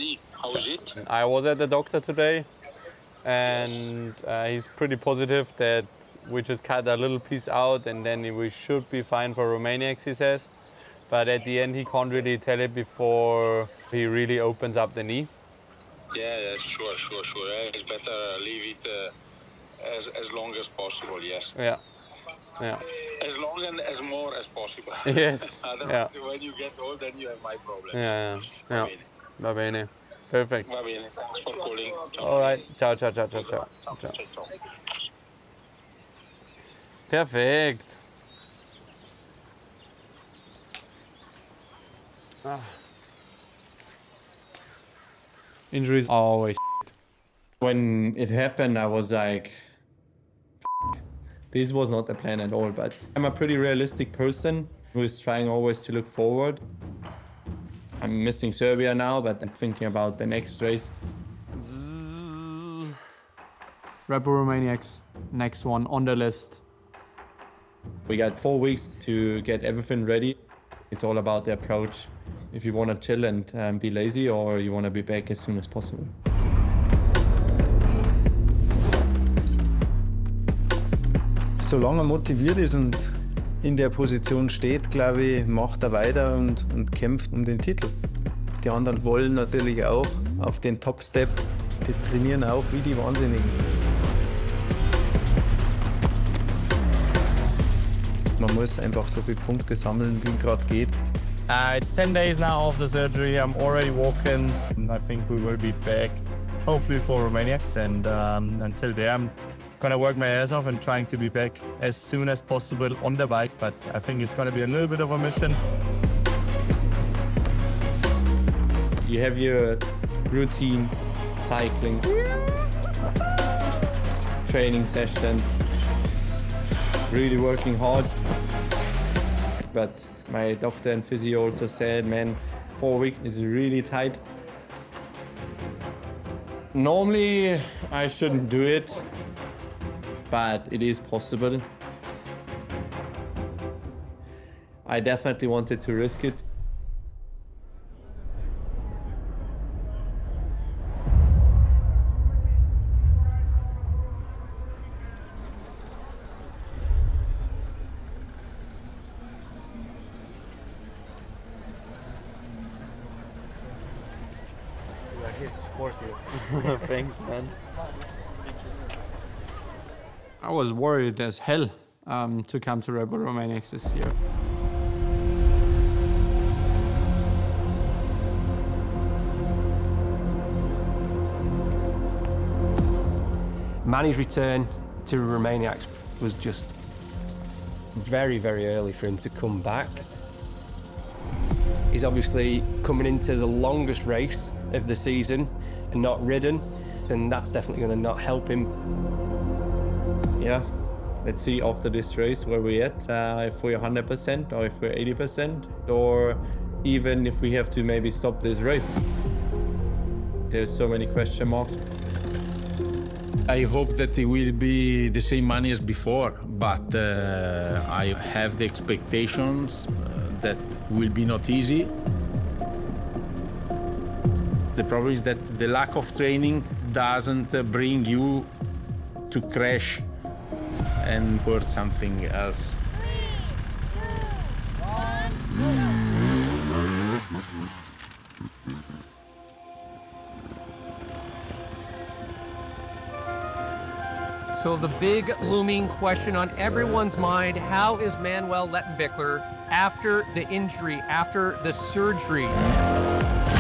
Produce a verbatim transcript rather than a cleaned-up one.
knee. How is it? I was at the doctor today, and uh, he's pretty positive that we just cut a little piece out and then we should be fine for Romaniacs, he says. But at the end, he can't really tell it before he really opens up the knee. Yeah, yeah, sure, sure, sure. Yeah, it's better leave it uh, as, as long as possible, yes. Yeah, yeah. As long and as more as possible. Yes, Otherwise, yeah. when you get old, then you have my problems. Yeah, yeah. Va Va bene. Perfect. Va bene, thanks for calling. Ciao. All right. Ciao, ciao, ciao, ciao, ciao. ciao. Ciao, ciao. Perfekt. Ah. Injuries are always When it happened, I was like, this was not the plan at all, but I'm a pretty realistic person who is trying always to look forward. I'm missing Serbia now, but I'm thinking about the next race. Red Bull Romaniacs, next one on the list. We got four weeks to get everything ready. It's all about the approach. If you want to chill and um, be lazy, or you want to be back as soon as possible. Solange er motiviert ist und in der Position steht, glaube ich, macht er weiter und, und kämpft um den Titel. Die anderen wollen natürlich auch auf den Top-Step. Die trainieren auch wie die Wahnsinnigen. Man muss einfach so viele Punkte sammeln, wie gerade geht. Uh, it's ten days now of the surgery. I'm already walking. I think we will be back, hopefully for Romaniacs. And um, until then, I'm gonna work my ass off and trying to be back as soon as possible on the bike. But I think it's gonna be a little bit of a mission. You have your routine, cycling, training sessions, really working hard. But my doctor and physio also said, man, four weeks is really tight. Normally, I shouldn't do it, but it is possible. I definitely wanted to risk it. Here to support you. Thanks, man. I was worried as hell um, to come to Red Bull Romaniacs this year. Manny's return to Romaniacs was just very, very early for him to come back. He's obviously coming into the longest race of the season and not ridden, and that's definitely going to not help him. Yeah, let's see after this race where we're at, uh, if we're one hundred percent or if we're eighty percent, or even if we have to maybe stop this race. There's so many question marks. I hope that it will be the same money as before, but uh, I have the expectations uh, that will be not easy. The problem is that the lack of training doesn't uh, bring you to crash and hurt something else. So the big looming question on everyone's mind, how is Manuel Lettenbichler after the injury, after the surgery?